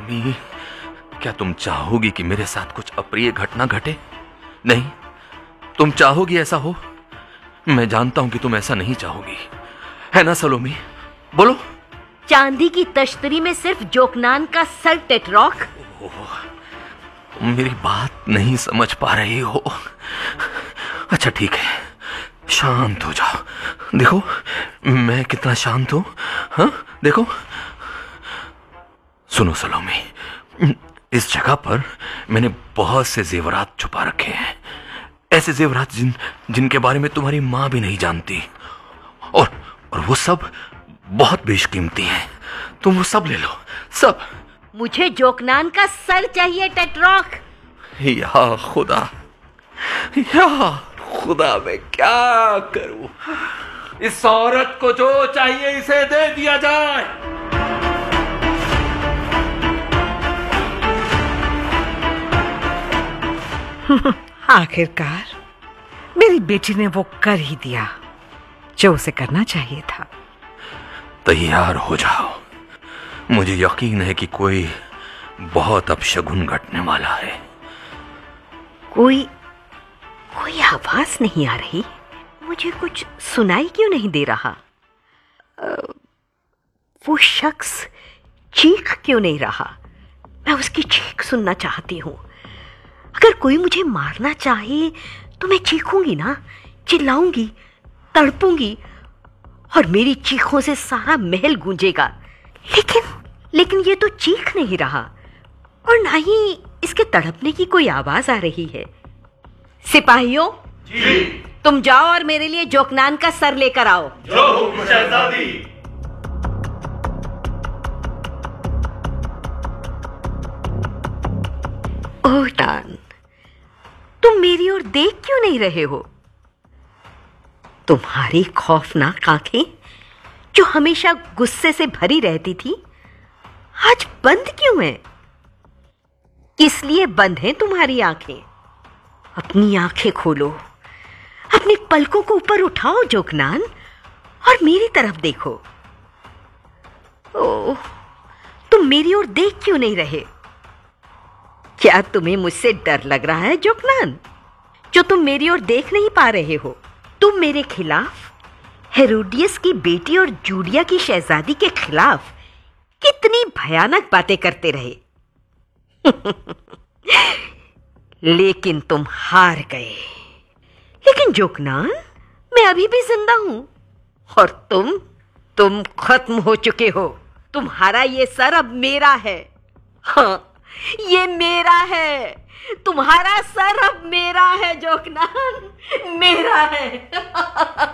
सलोमी, क्या तुम चाहोगी कि मेरे साथ कुछ अप्रिय घटना घटे? नहीं, तुम चाहोगी ऐसा हो? मैं जानता हूं कि तुम ऐसा नहीं चाहोगी, है ना सलोमी? बोलो। चांदी की तश्तरी में सिर्फ जोकनान का सर टेट्रॉक। तुम मेरी बात नहीं समझ पा रही हो। अच्छा ठीक है, शांत हो जाओ। देखो मैं कितना शांत हूं। हाँ देखो। सुनो सलोमी, इस जगह पर मैंने बहुत से जेवरात छुपा रखे हैं, ऐसे जेवरात जिनके बारे में तुम्हारी मां भी नहीं जानती, और वो सब बहुत बेशकीमती हैं। तुम वो सब ले लो, सब। मुझे जोकनान का सर चाहिए टेट्रॉक। या खुदा, या खुदा, मैं क्या करूं? इस औरत को जो चाहिए इसे दे दिया जाए। आखिरकार मेरी बेटी ने वो कर ही दिया जो उसे करना चाहिए था। तैयार हो जाओ, मुझे यकीन है कि कोई बहुत अपशगुन घटने वाला है। कोई आवाज नहीं आ रही। मुझे कुछ सुनाई क्यों नहीं दे रहा? वो शख्स चीख क्यों नहीं रहा? मैं उसकी चीख सुनना चाहती हूँ। अगर कोई मुझे मारना चाहे तो मैं चीखूंगी ना, चिल्लाऊंगी, तड़पूंगी, और मेरी चीखों से सारा महल गूंजेगा। लेकिन ये तो चीख नहीं रहा, और ना ही इसके तड़पने की कोई आवाज आ रही है। सिपाहियों, जी। तुम जाओ और मेरे लिए जोकनान का सर लेकर आओ। जो हुक्म शहजादी। ओह नान, तुम मेरी ओर देख क्यों नहीं रहे हो? तुम्हारी खौफनाक आंखें, जो हमेशा गुस्से से भरी रहती थी, आज बंद क्यों हैं? किस लिए बंद हैं तुम्हारी आंखें? अपनी आंखें खोलो, अपनी पलकों को ऊपर उठाओ जोकनान, और मेरी तरफ देखो। ओह, तुम मेरी ओर देख क्यों नहीं रहे? क्या तुम्हें मुझसे डर लग रहा है जोकनान, जो तुम मेरी ओर देख नहीं पा रहे हो? तुम मेरे खिलाफ, हेरोडियस की बेटी और जूडिया की शहजादी के खिलाफ कितनी भयानक बातें करते रहे। लेकिन तुम हार गए। लेकिन जोकनान, मैं अभी भी जिंदा हूं, और तुम खत्म हो चुके हो। तुम्हारा ये सर अब मेरा है। हाँ, ये मेरा है। तुम्हारा सर अब मेरा है जोकनान, मेरा है।